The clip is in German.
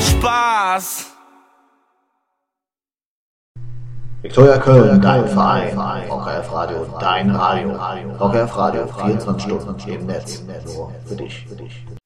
Spaß. Viktoria Köln, dein Verein. VKF Radio, dein Radio. VKF Radio, 24 Stunden im Netz. Nur für dich.